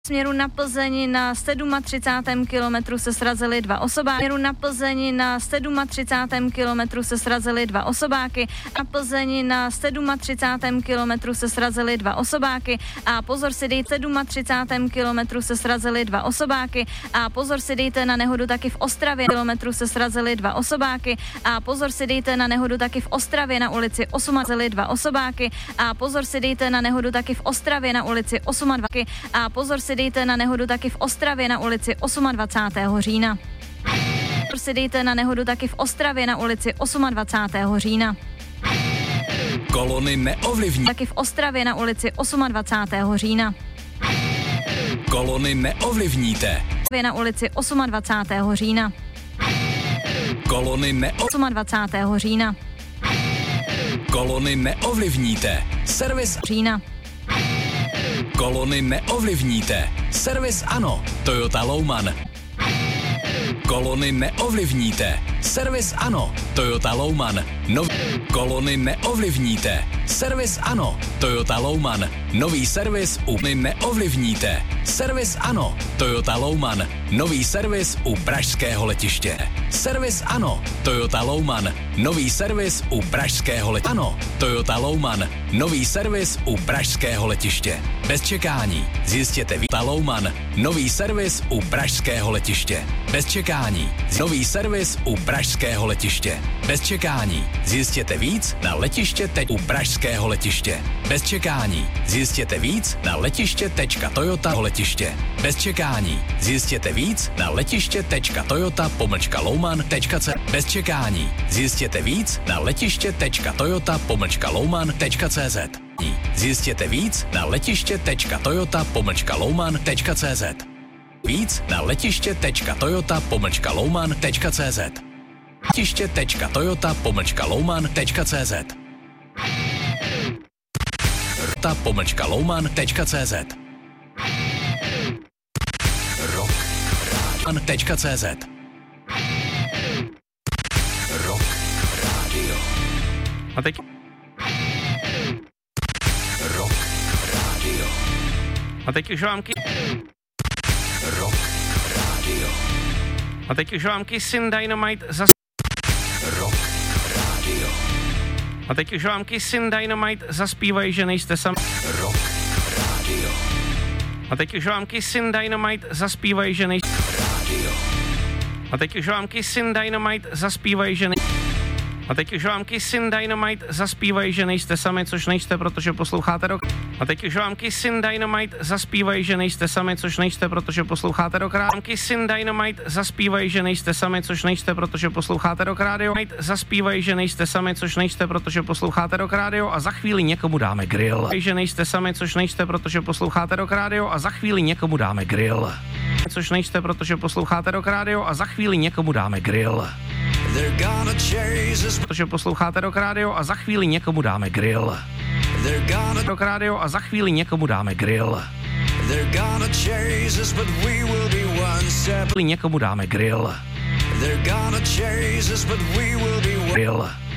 Směru na Plzeň na 37. kilometru se srazily dva osobáky. Směru na Plzeň na 37. kilometru se srazily dva osobáky. Na Plzeň na 37. kilometru se srazily dva osobáky. A pozor si dejte 37. kilometru se srazily dva osobáky. A pozor si dejte na nehodu taky v Ostravě. Kilometru se srazily dva osobáky. A pozor si dejte na nehodu taky v Ostravě na ulici 8 dva osobáky. A pozor si dejte na nehodu taky v Ostravě na ulici 8. A pozor si dejte na nehodu taky v Ostravě na ulici 28. října. Pozor si dejte na nehodu taky v Ostravě na ulici 28. října. Kolony neovlivní. Taky v Ostravě na ulici 28. října. Kolony neovlivníte. Na ulici 28. října. Kolony 28. října. Kolony neovlivníte. Servis října. Kolony neovlivníte. Servis ano. Toyota Louman. Kolony neovlivníte. Servis ano. Toyota Louman. Kolony neovlivníte. Servis ano. Toyota Louman. Nový servis neovlivníte. Servis ano. Toyota Louman. Nový servis u pražského letiště. Servis ano. Toyota Louman. Nový servis u pražského letiště. Ano. Toyota Louman. Nový servis u pražského letiště. Bez čekání. Zjistěte Toyota Louman. Nový servis u pražského letiště. Bez čekání. Nový servis u pražského letiště. Bez čekání. Zjistěte víc na letiště teď u pražského letiště. Bez čekání. Zjistěte víc na letiště.toyota letiště. Bez čekání. Zjistěte víc na letiště.toyota-louman.cz. Bez čekání. Zjistěte víc na letiště.toyota-louman.cz. Zjistěte víc na letiště.toyota-louman.cz. Víc na letiště.toyota-louman.cz. letiště.toyota-louman.cz. louman.cz. Rock Radio.cz. Rock Radio. A teď Rock Radio. A teď už vám Rock Radio. A teď už vám Kissin Dynamite Rock Radio. A teď už vám Kissin Dynamite zaspívají, že nejste sami. Rock Radio. A teď už vám Kissin Dynamite zaspívají, že nejste. Radio. A teď už vám Kissin Dynamite zaspívají, že A teď už vám Kissin Dynamite zaspívají, že nejste sami, což nejste, protože posloucháte rock. A teď už vám Kissin Dynamite zaspívají, že nejste sami, což nejste, protože posloucháte rock rádio. Kissin Dynamite zaspívají, že nejste sami, což nejste, protože posloucháte rock rádio. Zaspívají, že nejste sami, což nejste, protože posloucháte rock rádio. A za chvíli někomu dáme grill. Že nejste sami, což nejste, protože posloucháte rock rádio. A za chvíli někomu dáme grill. Což nejste, protože posloucháte rock rádio. A za chvíli někomu dáme grill. Protože posloucháte rock rádio a za chvíli někomu dáme grill. Rock rádio a za chvíli někomu dáme grill. Někomu dáme grill. Grill.